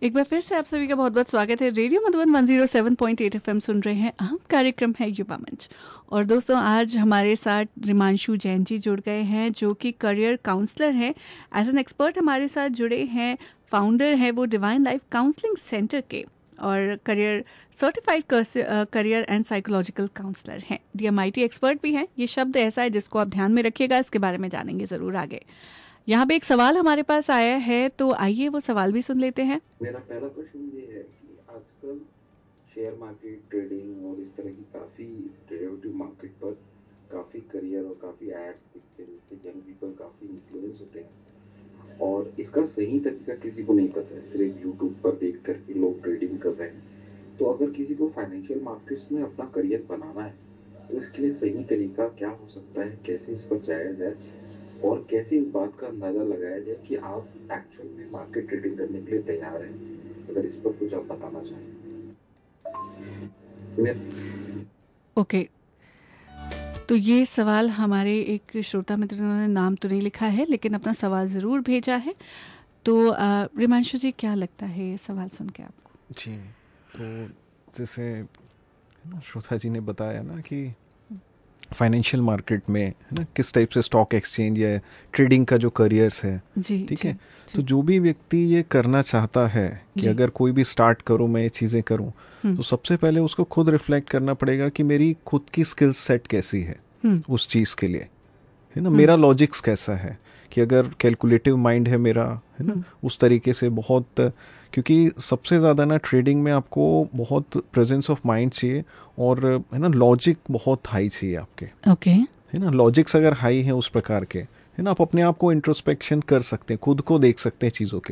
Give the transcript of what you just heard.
एक बार फिर से आप सभी का बहुत बहुत स्वागत है। रेडियो मधुबन 107.8 एफएम सुन रहे हैं। अहम कार्यक्रम है युवा मंच। और दोस्तों, आज हमारे साथ रिमांशु जैन जी जुड़ गए हैं, जो कि करियर काउंसलर हैं। एज एन एक्सपर्ट हमारे साथ जुड़े हैं। फाउंडर है वो डिवाइन लाइफ काउंसलिंग सेंटर के, और career certified career and psychological counsellor हैं। DMIT एक्सपर्ट भी हैं। ये शब्द ऐसा है जिसको आप ध्यान में रखिएगा, इसके बारे में जानेंगे ज़रूर आगे। यहाँ पे एक सवाल हमारे पास आया है, तो आइए वो सवाल भी सुन लेते हैं। मेरा पहला प्रश्न ये है कि आजकल शेयर मार्केट, ट्रेडिंग और इस तरह की काफ़ी डेरिवेटिव मार्केट पर काफ़ी करियर और काफ़ी एड्स दिखते हैं, जिससे यंग पीपल काफ़ी इन्फ्लुएंस होते हैं और इसका सही तरीका किसी को नहीं पता है। सिर्फ यूट्यूब पर देख कर के लोग ट्रेडिंग कर रहे हैं। तो अगर किसी को फाइनेंशियल मार्केट्स में अपना करियर बनाना है तो इसके लिए सही तरीका क्या हो सकता है, कैसे इस पर जाया जाए और कैसे इस बात का अंदाज़ा लगाया जाए कि आप एक्चुअल में मार्केट ट्रेडिंग करने के लिए तैयार हैं। अगर इस पर कुछ आप बताना चाहें। ओके, तो ये सवाल हमारे एक श्रोता मित्र ने नाम तो नहीं लिखा है, लेकिन अपना सवाल ज़रूर भेजा है। तो रिमांशु जी, क्या लगता है ये सवाल सुन के आपको? जी, तो जैसे श्रोता जी ने बताया ना कि फाइनेंशियल मार्केट में है ना, किस टाइप से स्टॉक एक्सचेंज या ट्रेडिंग का जो करियर्स है, ठीक है। तो जो भी व्यक्ति ये करना चाहता है कि अगर कोई भी स्टार्ट करूं, मैं ये चीज़ें करूं, तो सबसे पहले उसको खुद रिफ्लेक्ट करना पड़ेगा कि मेरी खुद की स्किल सेट कैसी है उस चीज़ के लिए, है ना। मेरा लॉजिक्स कैसा है कि अगर कैलकुलेटिव माइंड है मेरा, है ना, उस तरीके से बहुत, क्योंकि सबसे ज़्यादा ना ट्रेडिंग में आपको बहुत प्रेजेंस ऑफ माइंड चाहिए और है ना लॉजिक बहुत हाई चाहिए आपके। ओके, है ना, लॉजिक्स अगर हाई हैं उस प्रकार के, है ना, आप अपने आप को इंट्रोस्पेक्शन कर सकते हैं, खुद को देख सकते हैं चीज़ों के